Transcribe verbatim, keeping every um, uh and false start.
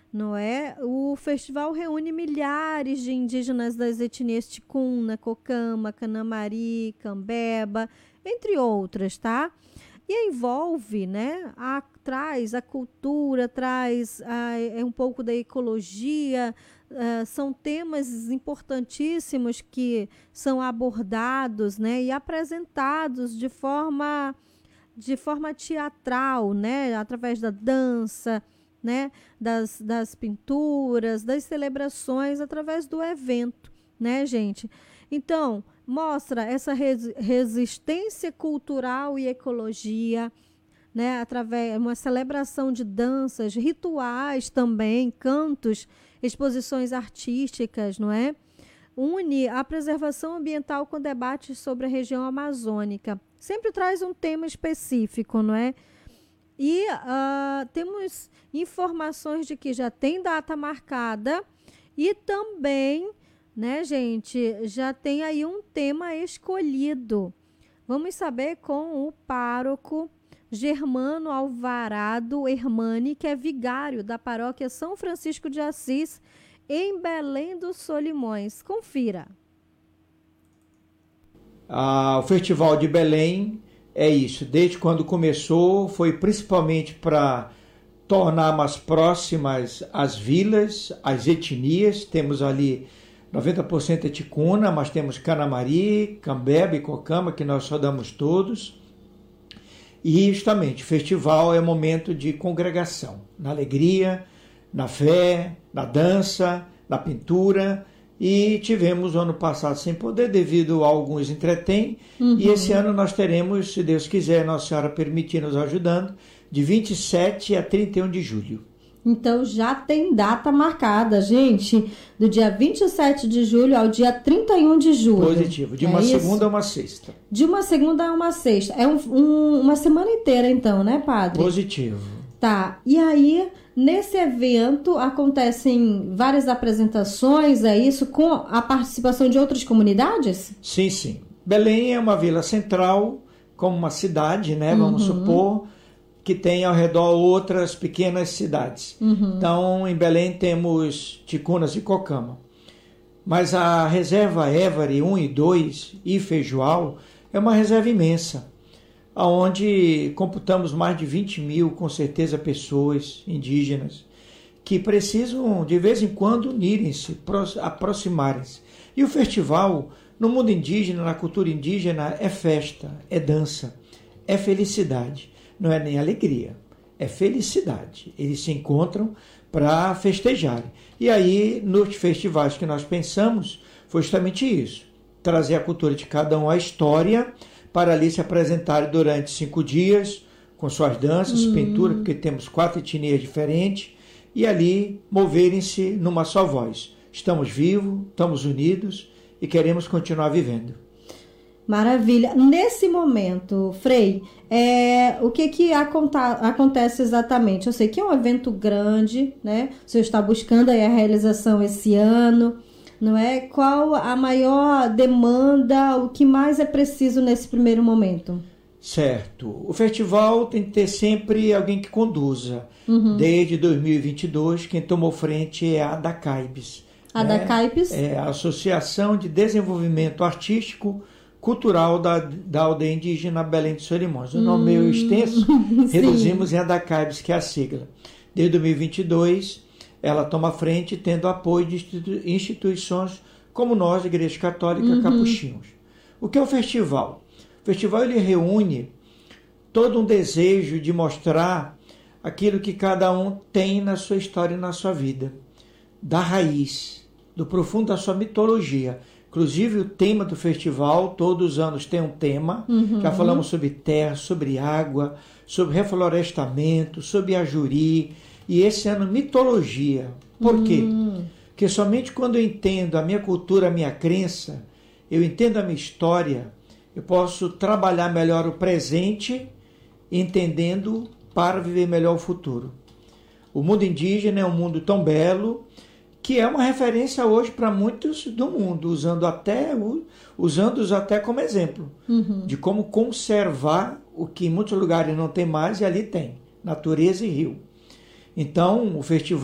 não é? O festival reúne milhares de indígenas das etnias Ticuna, Cocama, Canamari, Cambeba, entre outras, tá? E envolve, né? A, traz a cultura, traz a, é um pouco da ecologia, uh, são temas importantíssimos que são abordados, né? E apresentados de forma, de forma teatral, né? Através da dança, né? Das, das pinturas, das celebrações, através do evento, né, gente? Então, mostra essa res, resistência cultural e ecologia, né, através de uma celebração de danças, rituais também, cantos, exposições artísticas, não é? Une a preservação ambiental com debates sobre a região amazônica. Sempre traz um tema específico, não é? E uh, temos informações de que já tem data marcada e também, né, gente, já tem aí um tema escolhido. Vamos saber com o pároco Germano Alvarado Hermani, que é vigário da paróquia São Francisco de Assis, em Belém dos Solimões. Confira. Ah, o Festival de Belém é isso. Desde quando começou, foi principalmente para tornar mais próximas as vilas, as etnias. Temos ali noventa por cento é ticuna, mas temos Canamari, Cambeba e Cocama, que nós saudamos todos. E justamente, o festival é um momento de congregação, na alegria, na fé, na dança, na pintura. E tivemos o ano passado sem poder, devido a alguns entretém. Uhum. E esse ano nós teremos, se Deus quiser, Nossa Senhora permitir nos ajudando, de vinte e sete a trinta e um de julho. Então já tem data marcada, gente, do dia vinte e sete de julho ao dia trinta e um de julho. Positivo, de uma é segunda a uma sexta. De uma segunda a uma sexta. É um, um, uma semana inteira então, né, padre? Positivo. Tá, e aí, nesse evento acontecem várias apresentações, é isso, com a participação de outras comunidades? Sim, sim. Belém é uma vila central, como uma cidade, né, vamos uhum. supor, que tem ao redor outras pequenas cidades. Uhum. Então, em Belém temos Ticunas e Cocama. Mas a reserva Évari um e dois e Feijoal é uma reserva imensa, onde computamos mais de vinte mil, com certeza, pessoas indígenas que precisam, de vez em quando, unirem-se, aproximarem-se. E o festival, no mundo indígena, na cultura indígena, é festa, é dança, é felicidade. Não é nem alegria, é felicidade. Eles se encontram para festejar. E aí, nos festivais que nós pensamos, foi justamente isso. Trazer a cultura de cada um, a história, para ali se apresentarem durante cinco dias, com suas danças, uhum. pintura, porque temos quatro etnias diferentes, e ali moverem-se numa só voz. Estamos vivos, estamos unidos e queremos continuar vivendo. Maravilha. Nesse momento, Frei, é, o que, que aconta, acontece exatamente? Eu sei que é um evento grande, né? O senhor está buscando aí a realização esse ano, não é? Qual a maior demanda, o que mais é preciso nesse primeiro momento? Certo. O festival tem que ter sempre alguém que conduza. Uhum. Desde dois mil e vinte e dois, quem tomou frente é a ADACAIPES. A né? ADACAIPES? É a Associação de Desenvolvimento Artístico Cultural da, da Aldeia Indígena Belém dos Solimões. O nome meio extenso, reduzimos em ADACAIPES, que é a sigla. Desde dois mil e vinte e dois, ela toma frente, tendo apoio de institu- instituições como nós, Igreja Católica uhum. Capuchinhos. O que é o festival? O festival ele reúne todo um desejo de mostrar aquilo que cada um tem na sua história e na sua vida, da raiz, do profundo da sua mitologia. Inclusive, o tema do festival, todos os anos tem um tema. Uhum. Já falamos sobre terra, sobre água, sobre reflorestamento, sobre ajuri. E esse ano, mitologia. Por uhum. quê? Porque somente quando eu entendo a minha cultura, a minha crença, eu entendo a minha história, eu posso trabalhar melhor o presente, entendendo para viver melhor o futuro. O mundo indígena é um mundo tão belo, que é uma referência hoje para muitos do mundo, usando até usando-os até como exemplo uhum. de como conservar o que em muitos lugares não tem mais e ali tem, natureza e rio. Então, o festival